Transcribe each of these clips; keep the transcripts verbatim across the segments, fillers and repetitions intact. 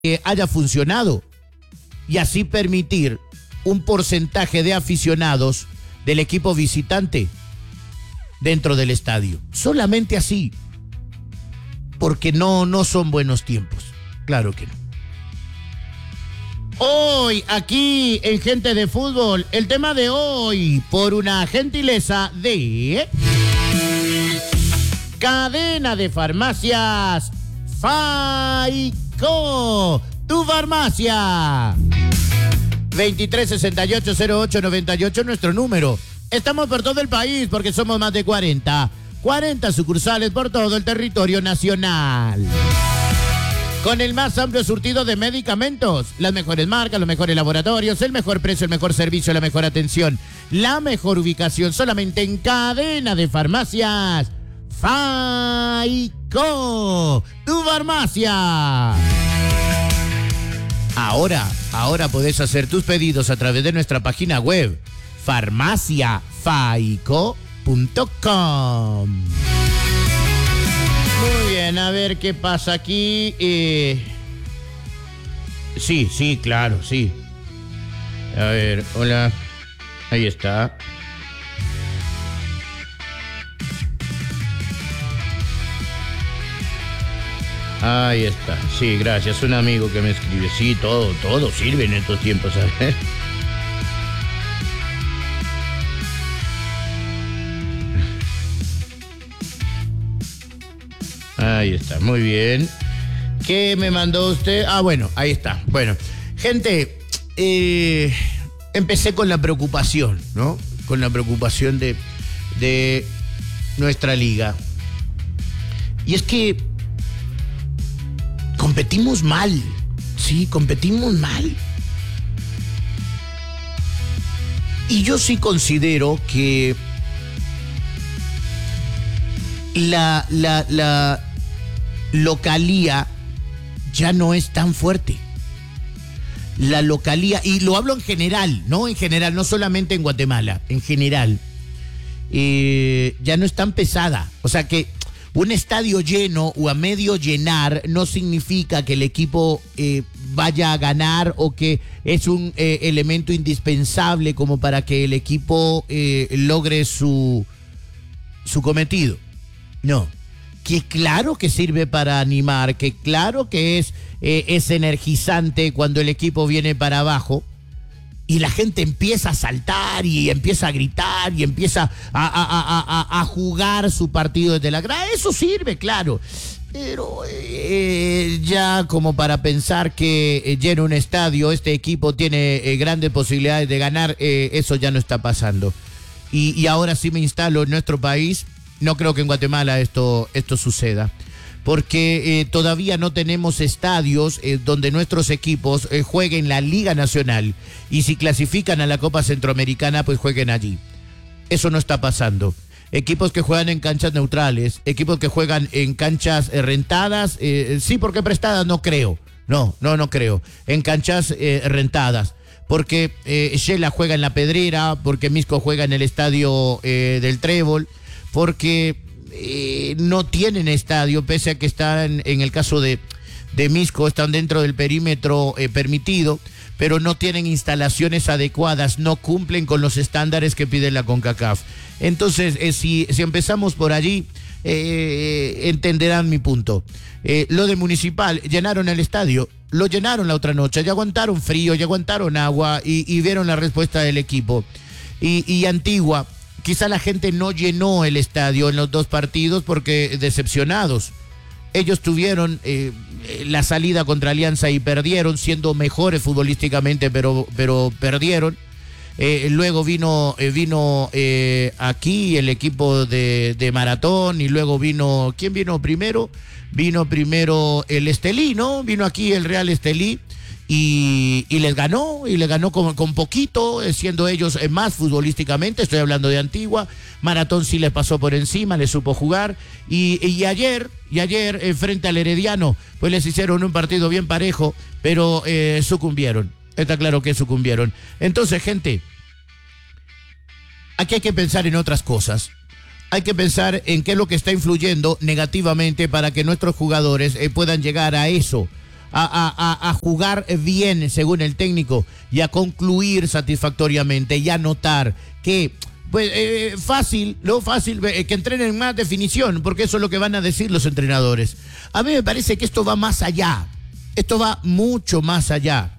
que haya funcionado y así permitir un porcentaje de aficionados del equipo visitante dentro del estadio. Solamente así. Porque no, no son buenos tiempos. Claro que no. Hoy, aquí en Gente de Fútbol, el tema de hoy, por una gentileza de Cadena de Farmacias Faico, tu farmacia. veintitrés sesenta y ocho cero ocho noventa y ocho, nuestro número. Estamos por todo el país porque somos más de cuarenta. cuarenta sucursales por todo el territorio nacional. Con el más amplio surtido de medicamentos, las mejores marcas, los mejores laboratorios, el mejor precio, el mejor servicio, la mejor atención, la mejor ubicación, solamente en Cadena de Farmacias Faico, tu farmacia. Ahora, ahora podés hacer tus pedidos a través de nuestra página web, farmacia faico punto com. Muy bien, a ver qué pasa aquí. Eh... Sí, sí, claro, sí. A ver, hola. Ahí está. Ahí está, sí, gracias. Un amigo que me escribe. Sí, todo, todo sirve en estos tiempos, a ver. Ahí está, muy bien. ¿Qué me mandó usted? Ah, bueno, ahí está. Bueno, gente, eh, empecé con la preocupación, ¿no? Con la preocupación de, de nuestra liga. Y es que competimos mal, sí, competimos mal. Y yo sí considero que la, la, la localía ya no es tan fuerte. La localía, y lo hablo en general, ¿no? En general, no solamente en Guatemala, en general, eh, ya no es tan pesada. O sea que un estadio lleno o a medio llenar no significa que el equipo eh, vaya a ganar o que es un eh, elemento indispensable como para que el equipo eh, logre su, su cometido. No, que claro que sirve para animar, que claro que es, eh, es energizante cuando el equipo viene para abajo y la gente empieza a saltar y empieza a gritar y empieza a, a, a, a, a jugar su partido desde la grada. Eso sirve, claro. Pero eh, ya como para pensar que eh, llena un estadio, este equipo tiene eh, grandes posibilidades de ganar, eh, eso ya no está pasando. Y, y ahora sí me instalo en nuestro país. No creo que en Guatemala esto, esto suceda, porque eh, todavía no tenemos estadios eh, donde nuestros equipos eh, jueguen la Liga Nacional y si clasifican a la Copa Centroamericana, pues jueguen allí. Eso no está pasando. Equipos que juegan en canchas neutrales, equipos que juegan en canchas eh, rentadas, eh, sí, porque prestadas no creo, no, no, no creo, en canchas eh, rentadas. Porque eh, Shela juega en La Pedrera, porque Misco juega en el estadio eh, del Trébol, porque eh, no tienen estadio, pese a que están, en el caso de, de Misco, están dentro del perímetro eh, permitido, pero no tienen instalaciones adecuadas, no cumplen con los estándares que pide la CONCACAF. Entonces, eh, si, si empezamos por allí, eh, entenderán mi punto. Eh, lo de Municipal, llenaron el estadio, lo llenaron la otra noche, ya aguantaron frío, ya aguantaron agua y, y vieron la respuesta del equipo. Y, y Antigua, quizá la gente no llenó el estadio en los dos partidos porque decepcionados. Ellos tuvieron eh, la salida contra Alianza y perdieron, siendo mejores futbolísticamente, pero, pero perdieron. Eh, luego vino, eh, vino eh, aquí el equipo de, de Maratón y luego vino, ¿quién vino primero? Vino primero el Estelí, ¿no? Vino aquí el Real Estelí. Y, y les ganó, y les ganó con, con poquito, siendo ellos más futbolísticamente, estoy hablando de Antigua. Maratón sí les pasó por encima, les supo jugar, y, y ayer, y ayer eh, frente al Herediano, pues les hicieron un partido bien parejo, pero eh, sucumbieron, está claro que sucumbieron. Entonces, gente, aquí hay que pensar en otras cosas. Hay que pensar en qué es lo que está influyendo negativamente para que nuestros jugadores eh, puedan llegar a eso, a, a, a jugar bien, según el técnico, y a concluir satisfactoriamente y a notar que, pues, eh, fácil, lo fácil, eh, que entrenen más definición, porque eso es lo que van a decir los entrenadores. A mí me parece que esto va más allá, esto va mucho más allá.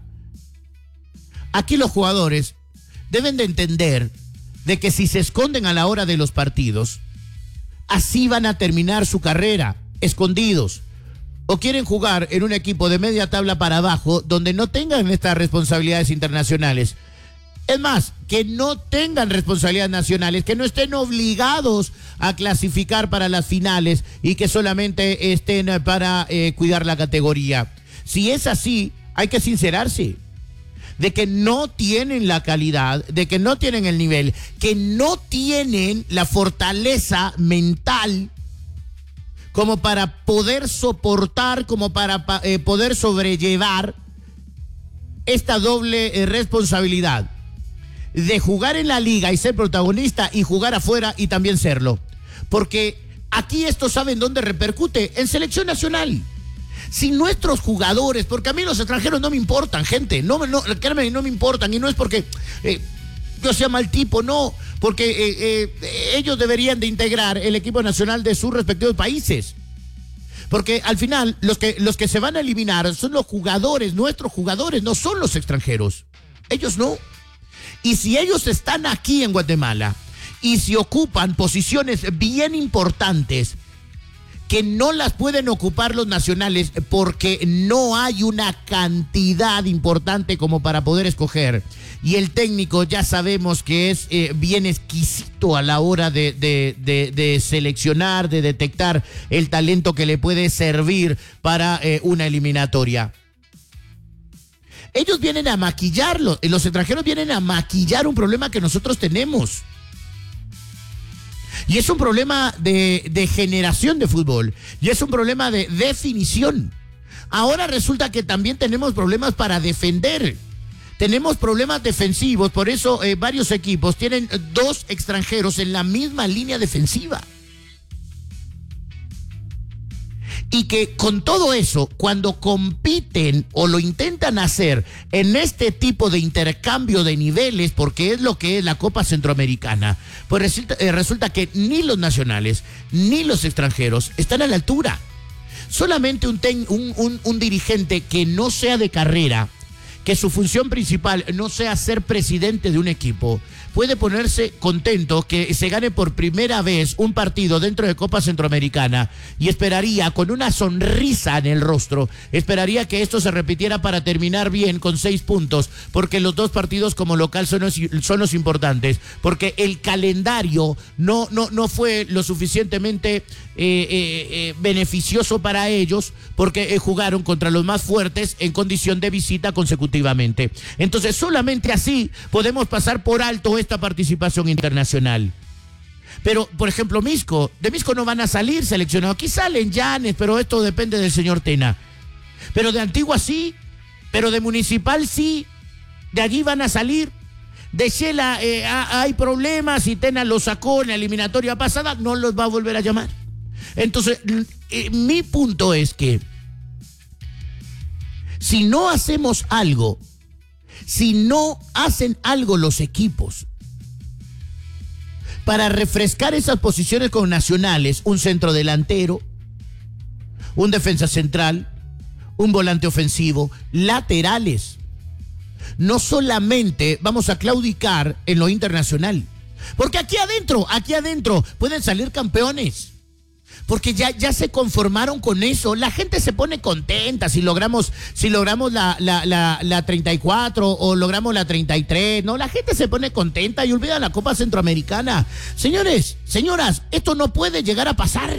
Aquí los jugadores deben de entender de que si se esconden a la hora de los partidos, así van a terminar su carrera, escondidos. O quieren jugar en un equipo de media tabla para abajo, donde no tengan estas responsabilidades internacionales. Es más, que no tengan responsabilidades nacionales, que no estén obligados a clasificar para las finales y que solamente estén para eh, cuidar la categoría. Si es así, hay que sincerarse de que no tienen la calidad, de que no tienen el nivel, que no tienen la fortaleza mental como para poder soportar, como para eh, poder sobrellevar esta doble eh, responsabilidad de jugar en la liga y ser protagonista y jugar afuera y también serlo. Porque aquí esto, ¿saben dónde repercute? En selección nacional. Si nuestros jugadores, porque a mí los extranjeros no me importan, gente, no, no, créanme, no me importan, y no es porque eh, yo sea mal tipo, no, porque eh, eh, ellos deberían de integrar el equipo nacional de sus respectivos países. Porque al final los que, los que se van a eliminar son los jugadores, nuestros jugadores, no son los extranjeros. Ellos no. Y si ellos están aquí en Guatemala y si ocupan posiciones bien importantes que no las pueden ocupar los nacionales porque no hay una cantidad importante como para poder escoger, y el técnico ya sabemos que es eh, bien exquisito a la hora de, de, de, de seleccionar, de detectar el talento que le puede servir para eh, una eliminatoria. Ellos vienen a maquillarlo, los extranjeros vienen a maquillar un problema que nosotros tenemos. Y es un problema de, de generación de fútbol. Y es un problema de definición. Ahora resulta que también tenemos problemas para defender. Tenemos problemas defensivos. Por eso eh, varios equipos tienen dos extranjeros en la misma línea defensiva. Y que con todo eso, cuando compiten o lo intentan hacer en este tipo de intercambio de niveles, porque es lo que es la Copa Centroamericana, pues resulta, eh, resulta que ni los nacionales ni los extranjeros están a la altura. Solamente un, ten, un, un, un dirigente que no sea de carrera, que su función principal no sea ser presidente de un equipo, puede ponerse contento que se gane por primera vez un partido dentro de Copa Centroamericana y esperaría con una sonrisa en el rostro, esperaría que esto se repitiera para terminar bien con seis puntos, porque los dos partidos como local son los, son los importantes, porque el calendario no, no, no fue lo suficientemente eh, eh, eh, beneficioso para ellos, porque eh, jugaron contra los más fuertes en condición de visita consecutivamente. Entonces solamente así podemos pasar por alto esta participación internacional. Pero, por ejemplo, Misco, de Misco no van a salir seleccionados. Aquí salen Llanes, pero esto depende del señor Tena. Pero de Antigua sí, pero de Municipal sí, de allí van a salir. De Shela eh, hay problemas y Tena lo sacó en la eliminatoria pasada, no los va a volver a llamar. Entonces, eh, mi punto es que si no hacemos algo, si no hacen algo los equipos para refrescar esas posiciones con nacionales, un centro delantero, un defensa central, un volante ofensivo, laterales, no solamente vamos a claudicar en lo internacional, porque aquí adentro, aquí adentro pueden salir campeones. Porque ya, ya se conformaron con eso. La gente se pone contenta si logramos, si logramos la, la, la, la treinta y cuatro o logramos la treinta y tres. No, la gente se pone contenta y olvida la Copa Centroamericana. Señores, señoras, esto no puede llegar a pasar.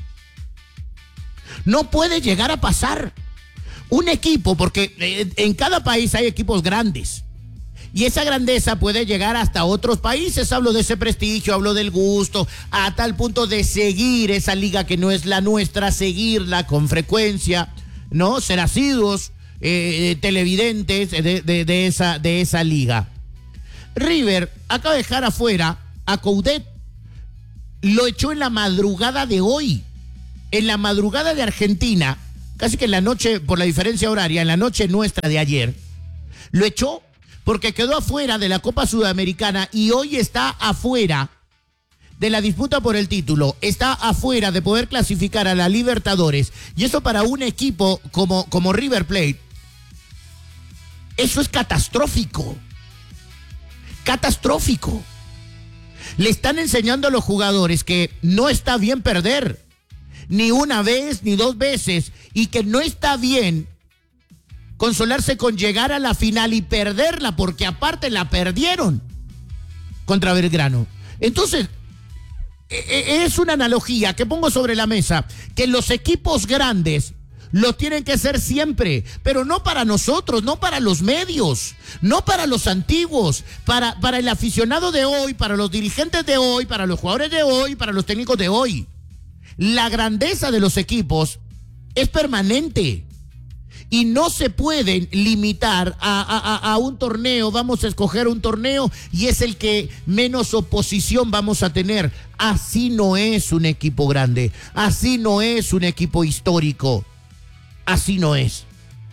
No puede llegar a pasar. Un equipo, porque en cada país hay equipos grandes. Y esa grandeza puede llegar hasta otros países. Hablo de ese prestigio, hablo del gusto, a tal punto de seguir esa liga que no es la nuestra, seguirla con frecuencia, ¿no? Ser asiduos, eh, televidentes de, de, de, esa, de esa liga. River acaba de dejar afuera a Coudet. Lo echó en la madrugada de hoy. En la madrugada de Argentina, casi que en la noche, por la diferencia horaria, en la noche nuestra de ayer, lo echó porque quedó afuera de la Copa Sudamericana y hoy está afuera de la disputa por el título, está afuera de poder clasificar a la Libertadores. Y eso para un equipo como, como River Plate, eso es catastrófico. Catastrófico. Le están enseñando a los jugadores que no está bien perder, ni una vez, ni dos veces, y que no está bien consolarse con llegar a la final y perderla, porque aparte la perdieron contra Belgrano. Entonces, es una analogía que pongo sobre la mesa, que los equipos grandes lo tienen que ser siempre, pero no para nosotros, no para los medios, no para los antiguos, para, para el aficionado de hoy, para los dirigentes de hoy, para los jugadores de hoy, para los técnicos de hoy. La grandeza de los equipos es permanente y no se pueden limitar a, a, a un torneo. Vamos a escoger un torneo y es el que menos oposición vamos a tener. Así no es un equipo grande, así no es un equipo histórico, así no es.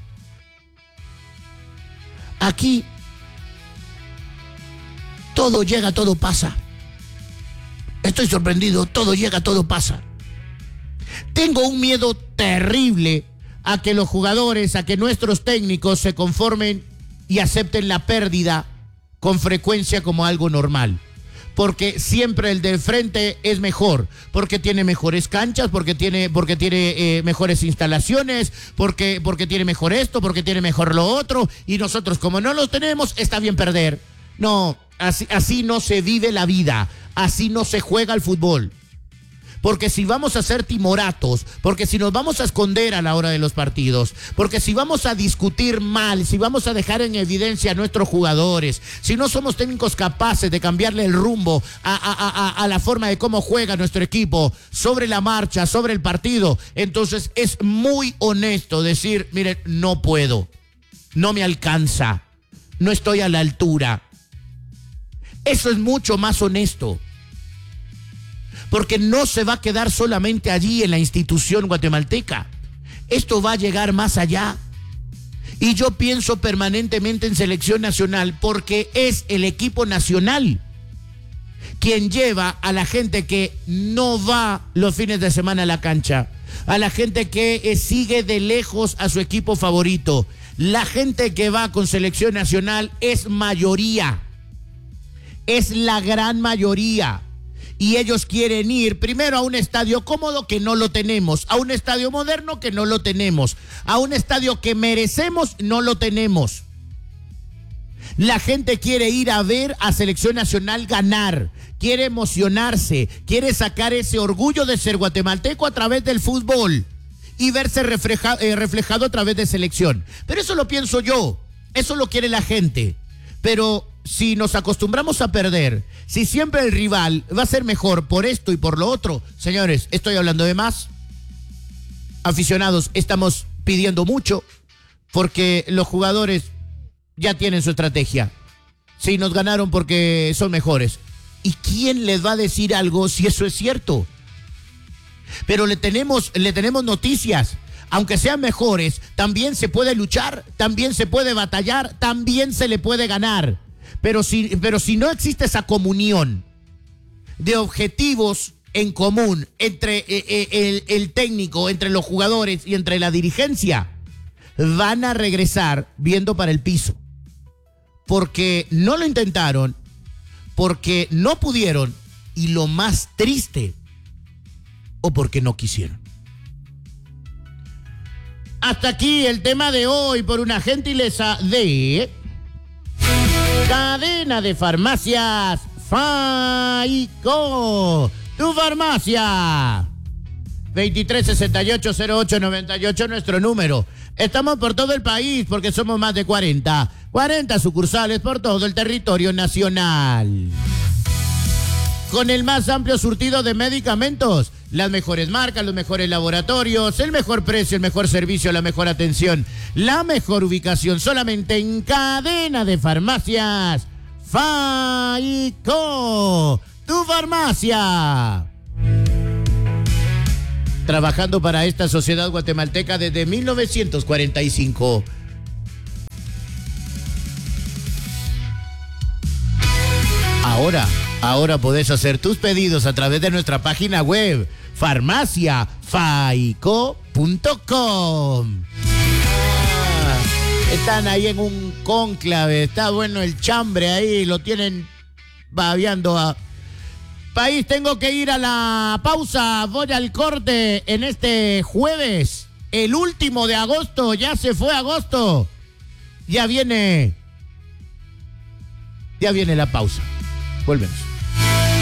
Aquí todo llega, todo pasa. Estoy sorprendido, todo llega, todo pasa. Tengo un miedo terrible a que los jugadores, a que nuestros técnicos se conformen y acepten la pérdida con frecuencia como algo normal. Porque siempre el del frente es mejor, porque tiene mejores canchas, porque tiene, porque tiene eh, mejores instalaciones, porque, porque tiene mejor esto, porque tiene mejor lo otro, y nosotros como no los tenemos, está bien perder. No, así, así no se vive la vida, así no se juega el fútbol. Porque si vamos a ser timoratos, porque si nos vamos a esconder a la hora de los partidos, porque si vamos a discutir mal, si vamos a dejar en evidencia a nuestros jugadores, si no somos técnicos capaces de cambiarle el rumbo a, a, a, a la forma de cómo juega nuestro equipo, sobre la marcha, sobre el partido, entonces es muy honesto decir, miren, no puedo, no me alcanza, no estoy a la altura. Eso es mucho más honesto. Porque no se va a quedar solamente allí en la institución guatemalteca. Esto va a llegar más allá. Y yo pienso permanentemente en selección nacional porque es el equipo nacional quien lleva a la gente que no va los fines de semana a la cancha, a la gente que sigue de lejos a su equipo favorito. La gente que va con selección nacional es mayoría, es la gran mayoría. Y ellos quieren ir primero a un estadio cómodo que no lo tenemos, a un estadio moderno que no lo tenemos, a un estadio que merecemos, no lo tenemos. La gente quiere ir a ver a Selección Nacional ganar, quiere emocionarse, quiere sacar ese orgullo de ser guatemalteco a través del fútbol y verse refleja, eh, reflejado a través de selección. Pero eso lo pienso yo, eso lo quiere la gente. Pero si nos acostumbramos a perder, si siempre el rival va a ser mejor por esto y por lo otro, señores, estoy hablando de más. Aficionados, estamos pidiendo mucho porque los jugadores ya tienen su estrategia. Sí, nos ganaron porque son mejores. ¿Y quién les va a decir algo si eso es cierto? Pero le tenemos, le tenemos noticias. Aunque sean mejores, también se puede luchar, también se puede batallar, también se le puede ganar. Pero si, pero si no existe esa comunión de objetivos en común entre eh, el, el técnico, entre los jugadores y entre la dirigencia, van a regresar viendo para el piso. Porque no lo intentaron, porque no pudieron y lo más triste, o porque no quisieron. Hasta aquí el tema de hoy por una gentileza de Cadena de Farmacias Faico, tu farmacia. veintitrés sesenta y ocho cero ocho noventa y ocho nuestro número. Estamos por todo el país porque somos más de cuarenta. cuarenta sucursales por todo el territorio nacional. Con el más amplio surtido de medicamentos, las mejores marcas, los mejores laboratorios, el mejor precio, el mejor servicio, la mejor atención, la mejor ubicación, solamente en Cadena de Farmacias Faico, tu farmacia. trabajando para esta sociedad guatemalteca desde mil novecientos cuarenta y cinco. Ahora, ahora podés hacer tus pedidos a través de nuestra página web, farmacia faico punto com. Ah, están ahí en un cónclave, está bueno el chambre ahí, lo tienen babeando a... País, tengo que ir a la pausa, voy al corte en este jueves, el último de agosto, ya se fue agosto, ya viene, ya viene la pausa. Volvemos.